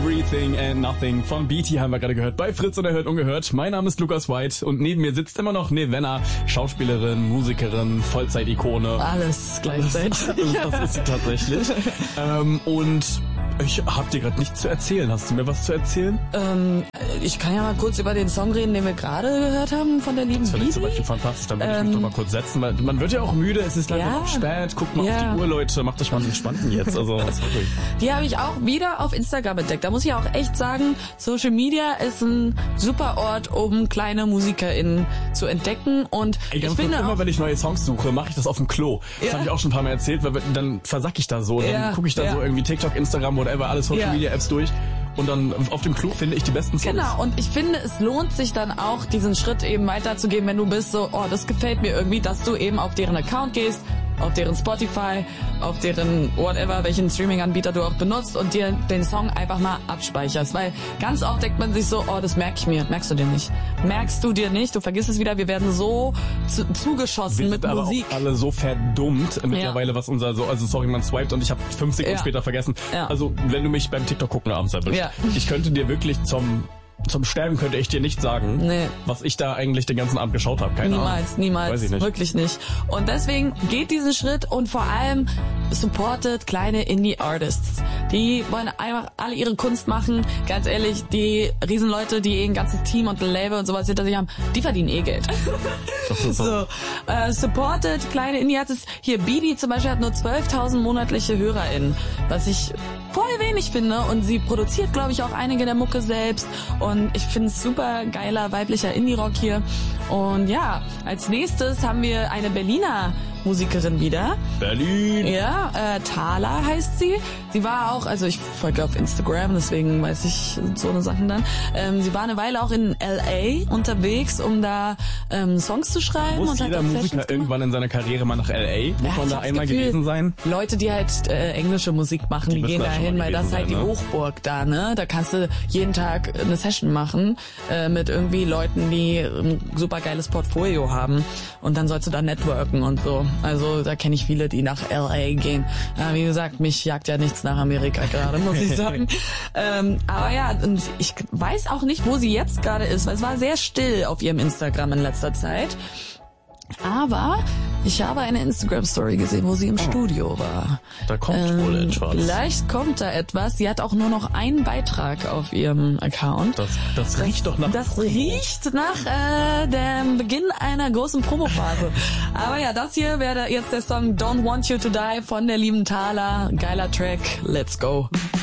Everything and Nothing von BT haben wir gerade gehört bei Fritz und Erhört Ungehört. Mein Name ist Lukas White und neben mir sitzt immer noch Nevena, Schauspielerin, Musikerin, Vollzeit-Ikone. Alles gleichzeitig. Das ist sie tatsächlich. Und ich hab dir gerade nichts zu erzählen. Hast du mir was zu erzählen? Ich kann ja mal kurz über den Song reden, den wir gerade gehört haben von der lieben Das finde ich Bibi. zum Beispiel fantastisch. Dann würde ich mich doch mal kurz setzen, weil man wird ja auch müde. Es ist langsam auch spät. Guckt mal auf die Uhr, Leute. Macht euch mal einen entspannten jetzt. Also, sorry. Die habe ich auch wieder auf Instagram entdeckt. Da muss ich auch echt sagen, Social Media ist ein super Ort, um kleine MusikerInnen zu entdecken. Und ich finde immer, wenn ich neue Songs suche, mache ich das auf dem Klo. Das habe ich auch schon ein paar Mal erzählt, weil dann versack ich da so. Dann gucke ich da so irgendwie TikTok, Instagram, whatever, alle Social Media Apps durch. Und dann auf dem Klo finde ich die besten Songs. Genau, und ich finde, es lohnt sich dann auch, diesen Schritt eben weiterzugehen, wenn du bist so, oh, das gefällt mir irgendwie, dass du eben auf deren Account gehst, auf deren Spotify, auf deren whatever, welchen Streaming-Anbieter du auch benutzt und dir den Song einfach mal abspeicherst. Weil ganz oft denkt man sich so, oh, das merke ich mir. Merkst du dir nicht. Merkst du dir nicht, du vergisst es wieder, wir werden so zugeschossen mit aber Musik. Auch alle so verdummt mittlerweile, was unser so, also sorry, man swiped und ich habe 5 Sekunden später vergessen. Ja. Also wenn du mich beim TikTok gucken abends erwischt, ich könnte dir wirklich zum Sterben könnte ich dir nicht sagen, was ich da eigentlich den ganzen Abend geschaut habe. Keine Ahnung. Niemals. Weiß ich nicht. Wirklich nicht. Und deswegen geht diesen Schritt und vor allem supportet kleine Indie-Artists. Die wollen einfach alle ihre Kunst machen. Ganz ehrlich, die Riesenleute, die ein ganzes Team und ein Label und sowas hinter sich haben, die verdienen Geld. Das ist so. Supportet kleine Indie-Artists. Hier, Bibi zum Beispiel hat nur 12.000 monatliche HörerInnen, was ich voll wenig finde. Und sie produziert, glaube ich, auch einige der Mucke selbst. Und ich finde es super geiler weiblicher Indie-Rock hier. Und ja, als nächstes haben wir eine Berliner Musikerin wieder. Berlin! Ja, Thala heißt sie. Sie war auch, also ich folge auf Instagram, deswegen weiß ich so eine Sachen dann. Sie war eine Weile auch in L.A. unterwegs, um da Songs zu schreiben. Muss und jeder hat Musiker irgendwann in seiner Karriere mal nach L.A.? Muss man da einmal Gefühl, gewesen sein? Leute, die halt englische Musik machen, die gehen da hin, weil das ist halt die Hochburg da, ne? Da kannst du jeden Tag eine Session machen mit irgendwie Leuten, die ein super geiles Portfolio haben. Und dann sollst du da networken und so. Also da kenne ich viele, die nach L.A. gehen. Wie gesagt, mich jagt ja nichts nach Amerika gerade, muss ich sagen. Aber ja, und ich weiß auch nicht, wo sie jetzt gerade ist, weil es war sehr still auf ihrem Instagram in letzter Zeit. Aber ich habe eine Instagram-Story gesehen, wo sie im Studio war. Da kommt wohl etwas. Vielleicht kommt da etwas. Sie hat auch nur noch einen Beitrag auf ihrem Account. Das riecht doch nach... Das riecht nach dem Beginn einer großen Promophase. Aber ja, das hier wäre jetzt der Song Don't Want You to Die von der lieben Thala. Geiler Track. Let's go.